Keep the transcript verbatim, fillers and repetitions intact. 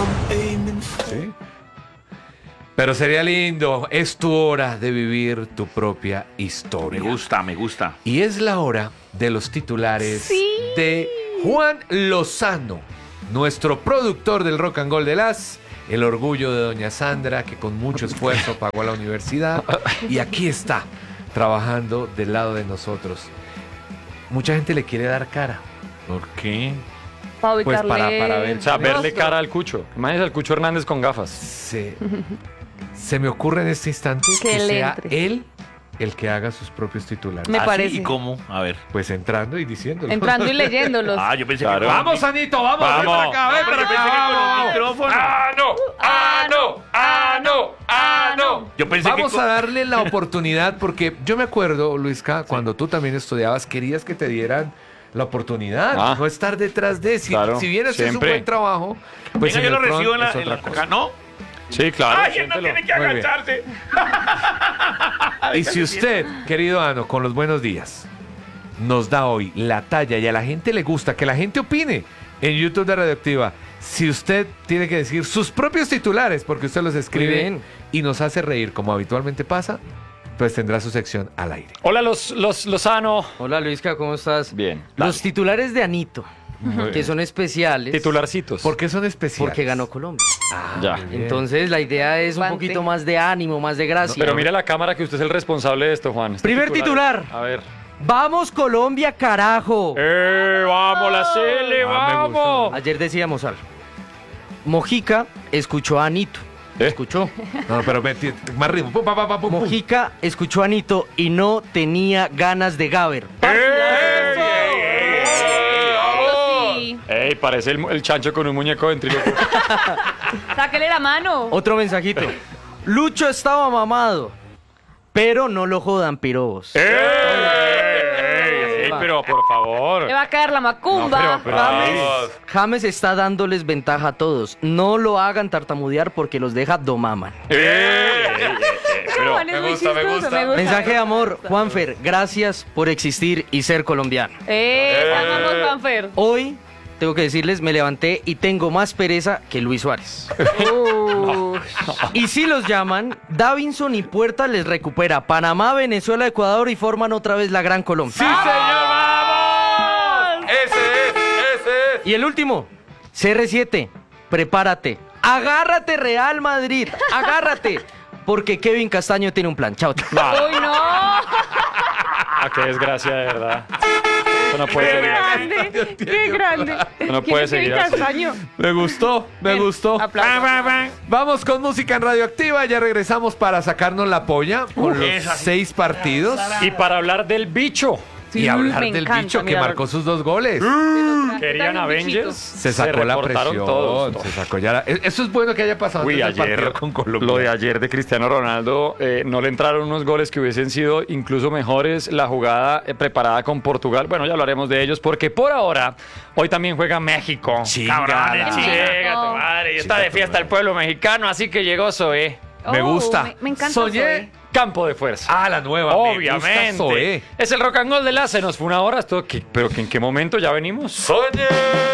¿Sí? Pero sería lindo, es tu hora de vivir tu propia historia. Me gusta, me gusta. Y es la hora de los titulares Sí. de Juan Lozano, nuestro productor del Rock and Gold de las, el orgullo de doña Sandra, que con mucho esfuerzo pagó la universidad, y aquí está, trabajando del lado de nosotros. Mucha gente le quiere dar cara. ¿Por qué? Para Pues para, para ver. O sea, verle rostro. cara al Cucho. Imagínese al Cucho Hernández con gafas. Se, se me ocurre en este instante Que que le sea entre. él el que haga sus propios titulares. Me ¿Ah, sí? parece. ¿Y cómo? A ver. Pues entrando y diciéndolo. Entrando y leyéndolos. Ah, yo pensé Claro. que... Vamos, Anito, vamos, ven Vamos. para acá, ven Ah, para yo pensé acá, que con los vamos. micrófonos. Ah, no, ah, no, ah, no, ah, no. Yo pensé que Vamos con- a darle la oportunidad porque yo me acuerdo, Luisca, cuando tú también estudiabas, querías que te dieran la oportunidad, Ah. no estar detrás de. Si, Claro, si bien haces un siempre. buen trabajo, pues Venga, en yo el lo front recibo en la... es en otra la- cosa. acá, ¿no? Sí, claro. ¡Ay, él no siéntelo. tiene que Muy bien. agacharse! Y si usted, querido Ano, con los buenos días, nos da hoy la talla y a la gente le gusta, que la gente opine en YouTube de Radioactiva, si usted tiene que decir sus propios titulares, porque usted los escribe bien. y nos hace reír como habitualmente pasa, pues tendrá su sección al aire. Hola, los, los Lozano. Hola Luisca, ¿cómo estás? Bien. Los titulares de Anito, Muy que bien. son especiales. Titularcitos. ¿Por qué son especiales? Porque ganó Colombia. Ah, Ya. muy bien. Entonces la idea es un Guante. poquito más de ánimo, más de gracia. Pero mire la cámara que usted es el responsable de esto, Juan. Este Primer titular. A ver. ¡Vamos Colombia, carajo! ¡Eh, vamos, la Cele, Ah, me vamos! Ayer decíamos algo. Mojica escuchó a Anito. ¿Eh? Escuchó. No, pero vete, más ritmo. Pum, pa, pa, pa, pum, pum. Mojica escuchó a Anito y no tenía ganas de Gaber. Sí. ¡Ey, parece el, el chancho con un muñeco ventríloco! Sáquele la mano. Otro mensajito. Lucho estaba mamado, pero no lo jodan pirobos. ¡Ey, ey, ey, pero por favor! Le va a caer la macumba. No, pero- pero- James, James está dándoles ventaja a todos. No lo hagan tartamudear porque los deja domaman. ¡Ey, ey, ey, ey, pero- Juan es me muy gusta, me chistoso, gusta. Mensaje de me amor, gusta. Juanfer, gracias por existir y ser colombiano. Eh, te amamos, Juanfer. Hoy, tengo que decirles, me levanté y tengo más pereza que Luis Suárez. Uh, Y si los llaman, Davinson y Puerta les recupera Panamá, Venezuela, Ecuador y forman otra vez la Gran Colombia. ¡Sí, señor! ¡Vamos! Ese es, ese es. Y el último, C R siete, prepárate. Agárrate Real Madrid, agárrate. Porque Kevin Castaño tiene un plan. Chao, chao. Uy, no. Ah, qué desgracia, de verdad. Eso no puede Qué seguir así. grande. Qué grande. No ¿Quién puede es seguir Kevin así. Castaño? Me gustó, me Bien, gustó. aplauso. Vamos con música en Radioactiva. Ya regresamos para sacarnos la polla con los esa sí. seis partidos Y para hablar del bicho, y hablar me del encanta bicho que mirar. marcó sus dos goles. querían Traje un bichito. Avengers. Se sacó la reportaron presión. todos. Se sacó ya la- Eso es bueno que haya pasado Uy, antes del ayer, partido con Colombia. lo de ayer de Cristiano Ronaldo, eh, no le entraron unos goles que hubiesen sido incluso mejores. La jugada eh, preparada con Portugal, bueno, ya hablaremos de ellos, porque por ahora, hoy también juega México. Chingada. Cabrones, México. chinga tu madre. Y está de fiesta el pueblo mexicano, así que llegó Zoé. Me Oh, gusta. Me, me encanta. Soñé. Zoe. Campo de fuerza. Ah, la nueva. Me Obviamente. gusta Zoé. Es el rock and roll de la. Se nos fue una hora. Esto, ¿qué- pero que ¿en qué momento ya venimos? Soñé.